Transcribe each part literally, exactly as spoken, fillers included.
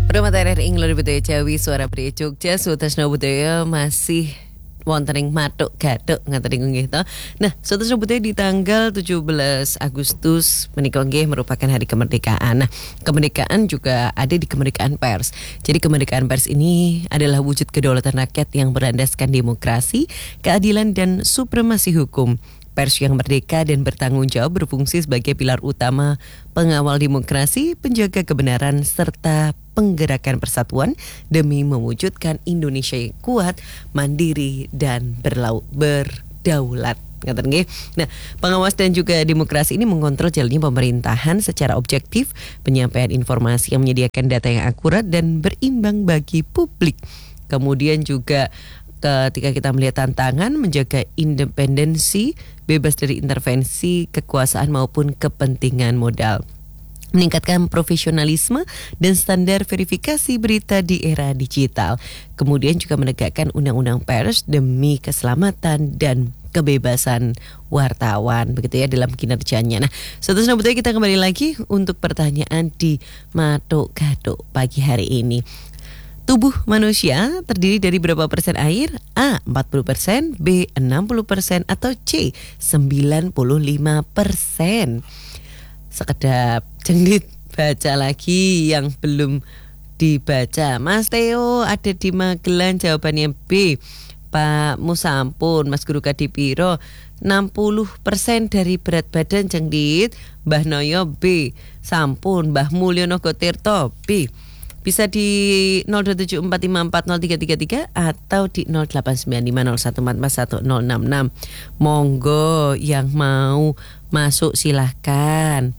Rumah T R R Ingler Budaya Jawi Suara Pria Jogja Sutasna Budaya masih wonten matuk gaduk ngaten nggih to. Nah, Sutasna Budaya di tanggal tujuh belas Agustus menika nggih merupakan hari kemerdekaan. Nah, kemerdekaan juga ada di kemerdekaan pers. Jadi kemerdekaan pers ini adalah wujud kedaulatan rakyat yang berlandaskan demokrasi, keadilan dan supremasi hukum. Pers yang merdeka dan bertanggung jawab berfungsi sebagai pilar utama pengawal demokrasi, penjaga kebenaran, serta penggerakan persatuan demi mewujudkan Indonesia yang kuat, mandiri, dan berlau, berdaulat. Nah, pengawas dan juga demokrasi ini mengontrol jalannya pemerintahan secara objektif, penyampaian informasi yang menyediakan data yang akurat dan berimbang bagi publik. Kemudian juga ketika kita melihat tantangan menjaga independensi, bebas dari intervensi kekuasaan maupun kepentingan modal, meningkatkan profesionalisme dan standar verifikasi berita di era digital. Kemudian juga menegakkan undang-undang pers demi keselamatan dan kebebasan wartawan, begitu ya dalam kinerjanya. Nah, seterusnya betul kita kembali lagi untuk pertanyaan di Matuk Gaduk pagi hari ini. Tubuh manusia terdiri dari berapa persen air? A. empat puluh persen, B. enam puluh persen, atau C. sembilan puluh lima persen. Sekedap jendit baca lagi yang belum dibaca. Mas Theo ada di Magelang, jawabannya B. Pak Musampun, Mas Guru Kadipiro, enam puluh persen dari berat badan jendit. Mbah Noyo B. Sampun, Mbah Mulyono Gotirto B. Bisa di nol dua tujuh empat lima empat nol tiga tiga tiga atau di nol delapan sembilan lima nol satu empat empat satu nol enam enam. Monggo yang mau masuk silahkan.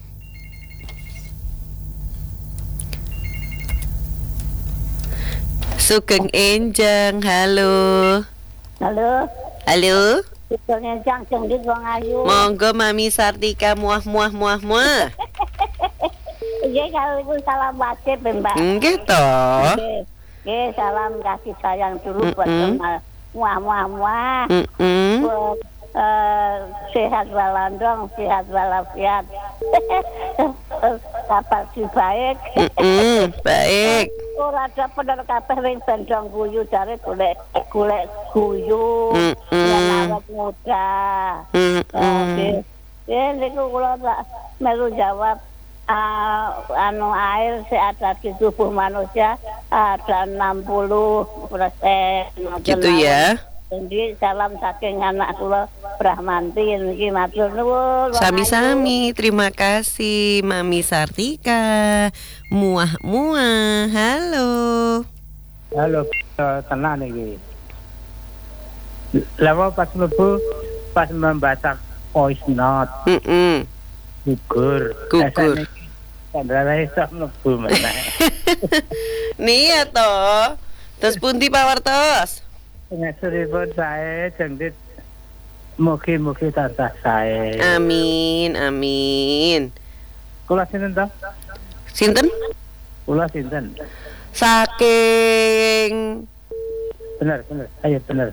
Sugeng Enjang, halo. Halo. Halo. Sugeng Enjang jengdit wong ayu. Monggo Mami Sartika muah muah muah muah. Nggih, kalau salam wajib, Mbak. Nggih toh. Nggih, salam kasih sayang dulu buat teman. Muah muah muah. Heeh. Eh, sehat walandong, sehat walafiat. Kabar si baik. Heeh, baik. Ora ada bener kabeh wing bendong guyu jare golek golek guyu. Yen awet muda. Heeh. Ya niku kula tak melu jawab. Uh, anu air ada di tubuh manusia ada enam puluh persen. Gitu ya. Jadi salam saking anak kula Brahmanti niki matur nuwun. Sami-sami, terima kasih Mami Sartika. Muah-muah. Halo. Halo, tenang iki. Lawa pas mlebu pas membaca voice note. Heeh. Gugur. Gugur. Kendala iso mlebu meneh. Nia toh. Terus pundi pawartos? Ngaturipun sae jengdit mugi-mugi tansah sae. Amin, amin. Kula sinten to? Sinten? Kula sinten? Saking Bener, bener. Ayo bener.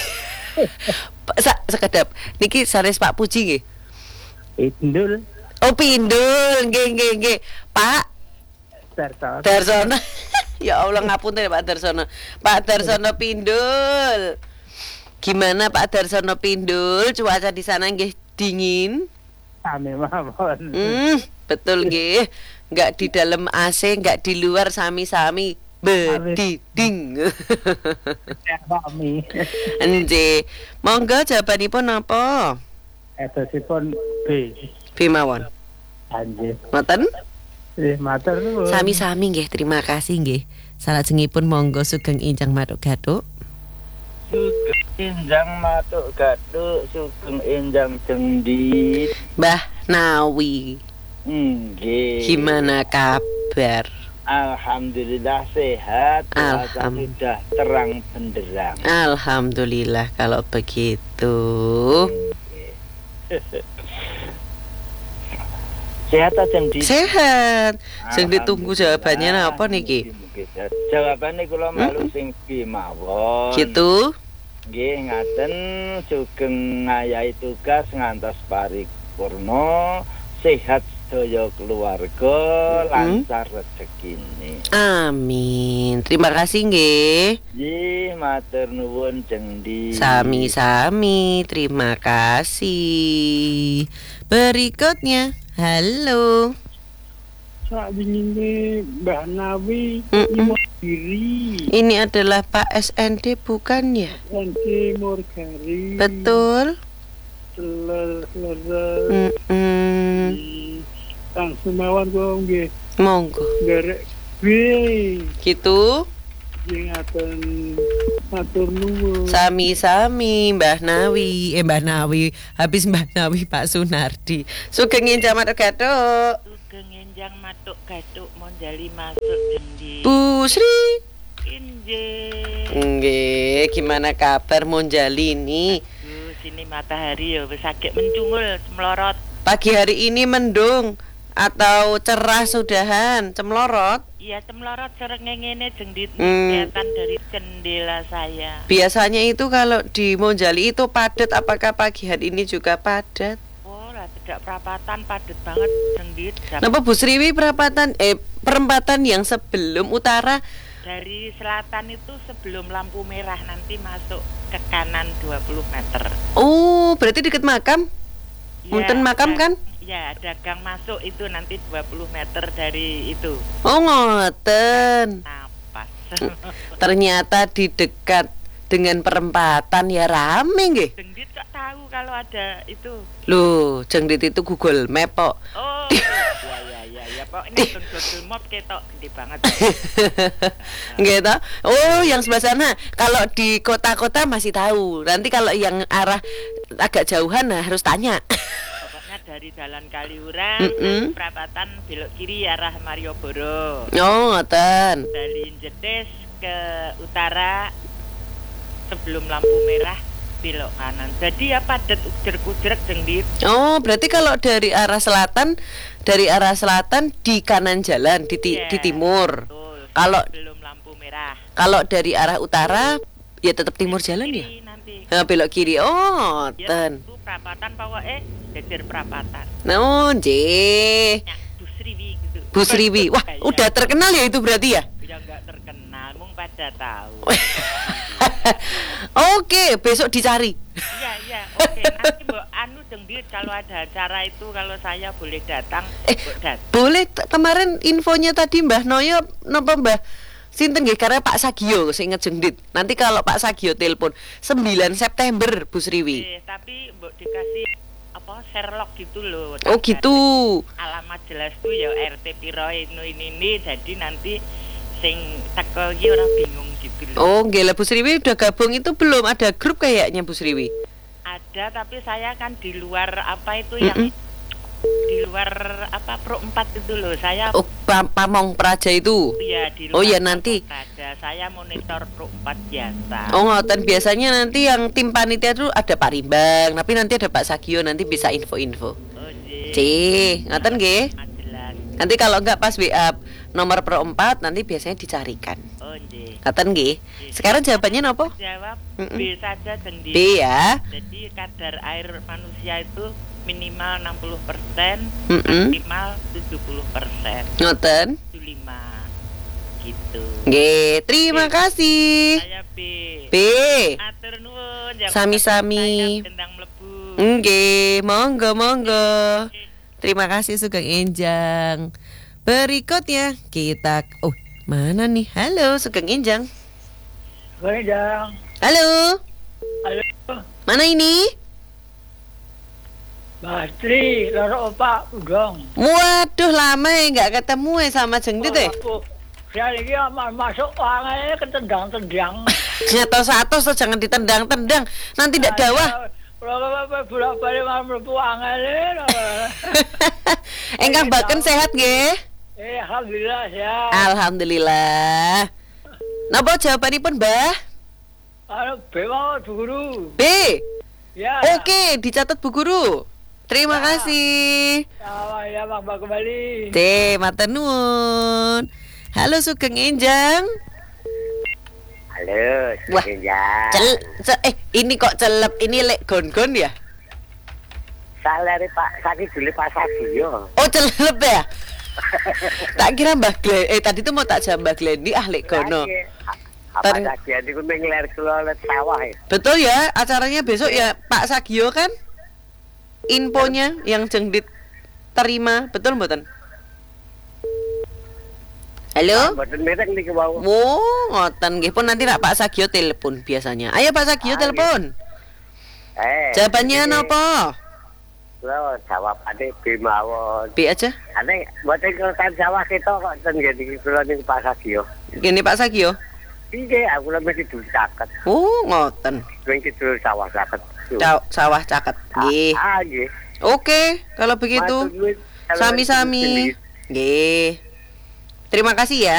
Sa sekedap niki sanes Pak Puji nggih. Indul. Oh Pindul, nggih nggih nggih. Pak Darsono. Darsono. Ya Allah ngapunten Pak Darsono. Pak Darsono Pindul. Gimana Pak Darsono Pindul? Cuaca di sana nggih dingin? Sami mawon. Hmm, betul nggih. Enggak di dalam A C, enggak di luar sami-sami bediding. Sami. Nggih. Monggo jawabanipun napa? Etosipun B. B mawon. Anjir. Ngoten? Eh, matur nuwun. Sami-sami nggih, terima kasih nggih. Salajengipun monggo Sugeng Enjang Matuk Gaduk. Sugeng Enjang Matuk Gaduk, Sugeng Enjang jendit. Mbah Nawi. Nggih. Gimana kabar? Alhamdulillah sehat. Alham. Sudah terang benderang. Alhamdulillah kalau begitu. Sehat aja jendit. Sehat. Sing ditunggu jawabannya apa niki? Jawabannya kula malu sing B mawon. Gitu. Nggih ngaten sugeng ngayahi tugas ngantos paripurna sehat sedaya keluarga Mm-mm. lancar rezekine. Amin. Terima kasih nggih. Nggih, matur nuwun Cengdi. Sami-sami. Terima kasih. Berikutnya, halo. Saat ini Mbak Nawi Mm-mm. diri Ini adalah Pak S N D bukan ya? nanti Murgari Betul. Selel selel Mm-mm. Kang Sumawan kok nggih Monggo. derek B Gitu. ingatan matur nuwun. Sami-sami Mbah Nawi. Eh Mbah Nawi. Habis Mbah Nawi Pak Sunardi. Sugeng enjang matuk gathuk. Sugeng enjang matuk gathuk monjali masuk dendi. Bu Sri. Injih. Nggih, gimana kabar Monjali ini? Aduh, sini matahari ya wis agek mencungul melorot. Pagi hari ini mendung atau cerah sudahan, cemlorot? Iya, cemlorot serenge ngene jengdit Hmm. kelihatan dari jendela saya. Biasanya itu kalau di Monjali itu padat, apakah pagi hari ini juga padat? Oh, lah tidak perapatan padet banget jengdit. Jam- Napa Bu Sriwi perempatan eh perempatan yang sebelum utara? Dari selatan itu sebelum lampu merah nanti masuk ke kanan dua puluh meter. Oh, berarti dekat makam? Punten makam da- kan? Ya, dagang masuk itu nanti dua puluh meter dari itu. Oh, ngoten. Napas. Ternyata di dekat dengan perempatan ya rame nggih. Jengdit kok tahu kalau ada itu. Loh, Jengdit itu Google Map kok. Oh, ya ya ya ya Pak, ini Google Map ketok gede banget. Nggih toh? Oh, yang sebelah sana. Kalau di kota-kota masih tahu. Nanti kalau yang arah agak jauhan nah harus tanya. Pokoknya dari Jalan Kaliurang, Mm-mm. nanti perapatan belok kiri arah Malioboro. Oh, ngoten. Dari Jedes ke utara sebelum lampu merah belok kanan. Jadi ya padat ujer-ujer jengdit. Oh, berarti kalau dari arah selatan, dari arah selatan di kanan jalan di, ti- Iya, di timur. betul. Kalau Sebelum lampu merah. kalau dari arah utara ya tetap timur jalan ya. Kiri nanti. Nah, belok kiri. Oh, Ya, ngoten. itu perapatan pokoknya jajar perapatan. Oh, nggih. Ya, Bu Sriwi gitu. Bu Sriwi. Wah, Kayak- udah terkenal ya itu berarti ya? Ya nggak terkenal, mung pada tahu. Oke, besok dicari. Iya iya, oke. Nanti mbok anu jengdit kalau ada acara itu kalau saya boleh datang, Eh, mbok datang. Boleh t- kemarin infonya tadi Mbah Noyo napa Mbah Sinten nggih karena Pak Sagio saya inget Jengdit. Nanti kalau Pak Sagio telepon sembilan September Bu Sriwi. Eh, tapi mbok dikasih apa Sherlock gitu loh. Oh gitu. Alamat jelas tuh ya R T piro ini ini, ini jadi nanti sing teko iki ora bingung gitu loh. Oh, nggih lah Bu Sriwi udah gabung itu belum ada grup kayaknya Bu Sriwi. Ada tapi saya kan di luar apa itu yang Mm-mm. di luar apa Pro empat itu loh. Saya Oh, pa- Pamong Praja itu. ya di Oh, luar ya, nanti. ada. Saya monitor Pro empat biasa. Oh, ngoten biasanya nanti yang tim panitia itu ada Pak Rimbang, tapi nanti ada Pak Sagio nanti bisa info-info. Oh, nggih. Cih, ngoten nggih. Jelas. Nanti kalau enggak pas W A nomor Pro empat nanti biasanya dicarikan. Oh, nggih. Ngoten nggih. Sekarang jawabannya nopo? Jawab Mm-mm. B saja sendiri. B ya. Jadi kadar air manusia itu minimal enam puluh persen, Mm-mm. maksimal tujuh puluh persen. Ngoten. Itu lima. Gitu. Nggih, terima B. kasih. Saya B. B. Atur nuwun. jangan Sami-sami. saya gendang mlebu. Nggih, monggo monggo. Terima kasih Sugeng Enjang. Berikutnya kita oh, mana nih? Halo Sugeng Enjang. Gendang. Halo. Halo. Mana ini? Bastri, loro opak udang. Waduh, lama ya nggak ketemu ya sama Jengdit ya. Aku saya lagi masuk angin ketendang-tendang. Nyatos satu so, jangan ditendang-tendang. Nanti tidak dawah. Bolak balik malam mlebu angin. Engkang Baken sehat nggih? Eh, alhamdulillah ya. Alhamdulillah. Napa jawabanipun, Mbah? Anu B mau Bu Guru. B. Ya. Oke, dicatat Bu Guru. Terima kasih. Ya, ya Bang Bang kembali. D, matur nuwun. Halo Sugeng Enjang. Halo, Wah, Sugeng Enjang. Cel, ce- eh ini kok celep, ini lek gon-gon ya? salare Pak Saki dulu Pak Sagio. Oh, celep ya? Tak kira Mbah Glen. Eh tadi tuh mau tak jawab Mbah Glendi ahli kono. Apa Ter- Sagi niku ning ler kula let sawah ya. Betul ya, acaranya besok ya Pak Sagio kan? Infonya yang jeng diterima, betul mboten? Halo? Mboten mereng niku wau. Wow, ngoten nggih pun nanti nak Pak Sagio telepon biasanya. Ayo Pak Sagio Ah, telepon. Eh. Jawabannya ini napa? Kula jawabane B mawon. B aja. Ane mboten kelihatan sawah kita kok ten ngene kula niku Pak Sagio. Gini Pak Sagio. Iya, aku lagi kidul caket. Oh, ngoten. Ning kidul sawah caket. Ca- sawah caket. Nggih. Ah, nggih. Oke, kalau begitu Matur nuwun. sami-sami. Nggih. Terima kasih ya.